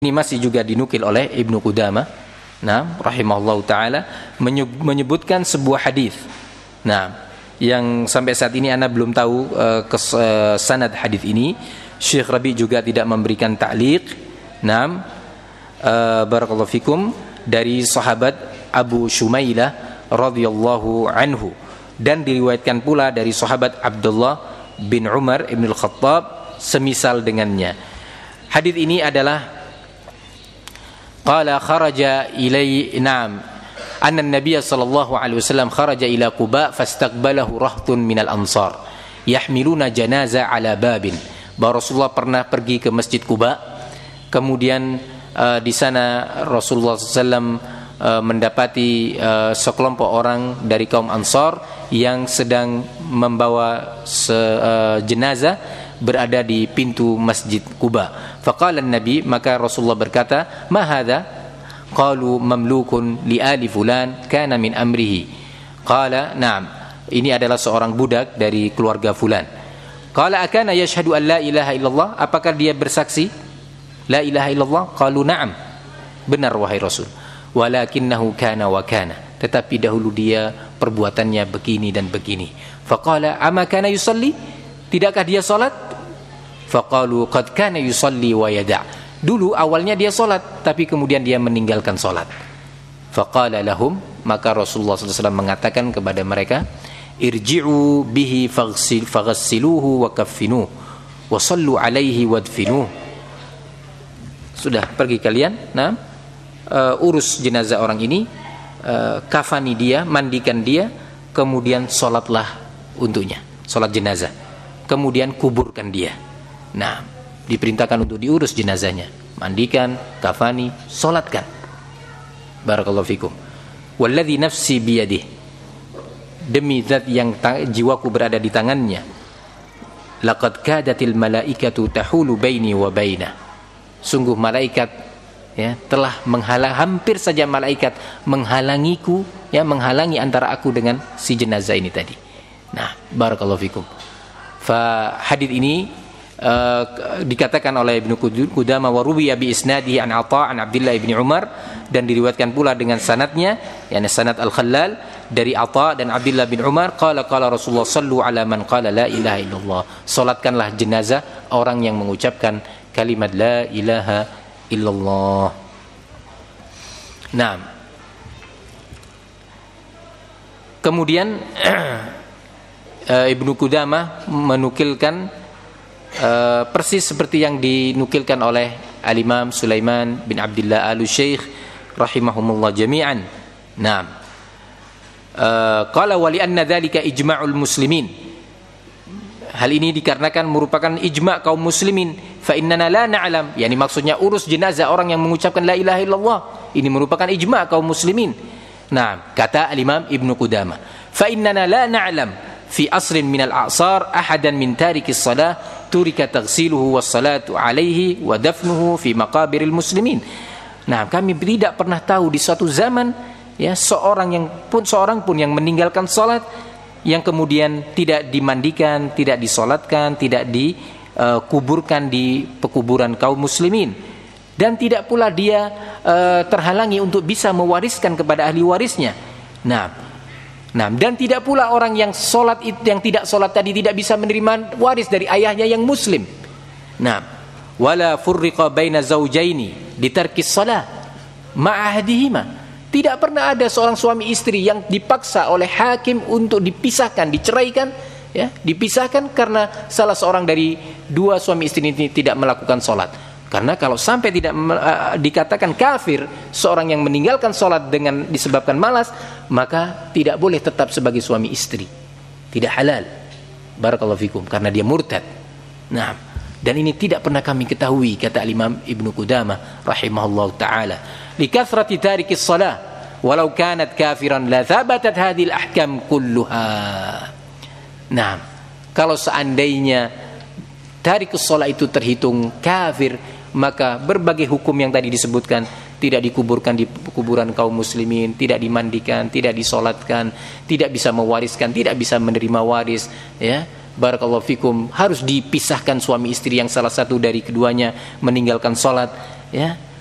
Ini masih juga dinukil oleh Ibnu Qudamah, nah, rahimahullahu taala, menyebutkan sebuah hadis. Nah, yang sampai saat ini ana belum tahu sanad hadis ini. Syekh Rabi juga tidak memberikan ta'liq. Nah, barakallahu fikum, dari sahabat Abu Shumailah radhiyallahu anhu, dan diriwayatkan pula dari sahabat Abdullah bin Umar ibn al-Khattab semisal dengannya. Hadis ini adalah qala kharaja ilai na'am anna an-nabiy sallallahu alaihi wasallam kharaja ila Quba fastaqbalahu rahtun minal ansar yahmiluna janazah ala babin. Bahwa Rasulullah pernah pergi ke Masjid Quba, kemudian di sana Rasulullah SAW mendapati sekelompok orang dari kaum Ansar yang sedang membawa jenazah berada di pintu Masjid Quba. Faqala an-nabi, maka Rasulullah berkata, "Ma hadha?" Qalu mamlukun li ali fulan kana min amrihi. Qala, "Na'am." Ini adalah seorang budak dari keluarga fulan. Qala, "Akana yashhadu an la ilaha illallah?" Apakah dia bersaksi la ilaha illallah? Qalu, "Na'am." Benar wahai Rasul. Walakinnahu kana wa kana. Tetapi dahulu dia perbuatannya begini dan begini. Faqala, "Ama kana yusalli?" Tidakkah dia salat? Faqalu qad kana yusalli wa yada'. Dulu awalnya dia salat, tapi kemudian dia meninggalkan salat. Faqala lahum, maka Rasulullah SAW mengatakan kepada mereka, "Irji'u bihi faghsiluhu wa kaffinuhu wa sallu alaihi wadfinuhu." Sudah, pergi kalian, nah, urus jenazah orang ini, kafani dia, mandikan dia, kemudian salatlah untuknya, salat jenazah. Kemudian kuburkan dia. Nah, diperintahkan untuk diurus jenazahnya, mandikan, kafani, salatkan. Barakallahu fikum. Walladzi nafsi biyadihi, demi zat yang jiwaku berada di tangannya, laqad kadatil malaikatu tahulu baini wa baina. Sungguh malaikat, ya, telah hampir saja malaikat menghalangiku, ya, menghalangi antara aku dengan si jenazah ini tadi. Nah, barakallahu fikum. Hadis ini dikatakan oleh Ibnu Qudamah wa ruwiya bi isnadihi an Atha an Abdullah bin Umar, dan diriwayatkan pula dengan sanadnya, yakni sanad Al-Khallal dari Atha dan Abdullah bin Umar, qala Rasulullah sallu ala man qala la ilaha illallah. Salatkanlah jenazah orang yang mengucapkan kalimat la ilaha illallah. Nah, kemudian Ibnu Qudamah menukilkan persis seperti yang dinukilkan oleh Al-Imam Sulaiman bin Abdullah Al-Syekh rahimahumullah jami'an. Naam. Qala wa li anna dzalika ijma'ul muslimin. Hal ini dikarenakan merupakan ijma' kaum muslimin. Fa innana la na'lam, yakni maksudnya urus jenazah orang yang mengucapkan la ilaha illallah. Ini merupakan ijma' kaum muslimin. Nah, kata Al-Imam Ibnu Qudamah, fa innana la na'lam fi asrin minal a'sar ahadan min tarikis salah turika taghsiluhu was salatu alaihi wa dafnuhu fi maqabiril muslimin. Nah, kami tidak pernah tahu di suatu zaman, ya, seorang pun yang meninggalkan salat, yang kemudian tidak dimandikan, tidak disolatkan, tidak dikuburkan di pekuburan kaum muslimin, dan tidak pula dia terhalangi untuk bisa mewariskan kepada ahli warisnya. Nah, dan tidak pula orang yang tidak solat tadi tidak bisa menerima waris dari ayahnya yang muslim. Nah, wala furriqa baina zaujaini ditarkis shalah ma'ahdihima. Tidak pernah ada seorang suami istri yang dipaksa oleh hakim untuk dipisahkan, diceraikan, ya, dipisahkan karena salah seorang dari dua suami istri ini tidak melakukan salat. Karena kalau sampai tidak dikatakan kafir seorang yang meninggalkan sholat dengan disebabkan malas, maka tidak boleh tetap sebagai suami istri, tidak halal. Barakallahu fikum, karena dia murtad. Nah, dan ini tidak pernah kami ketahui, kata Imam Ibnu Qudamah rahimahullah taala. Likathrati tarikis shalah walau kanat kafiran la thabatat hadhil ahkam kulluha. Nah, kalau seandainya tarikus shalah itu terhitung kafir, maka berbagai hukum yang tadi disebutkan, tidak dikuburkan di kuburan kaum muslimin, tidak dimandikan, tidak disolatkan, tidak bisa mewariskan, tidak bisa menerima waris, ya, barakallahu fikum, harus dipisahkan suami istri yang salah satu dari keduanya meninggalkan solat, ya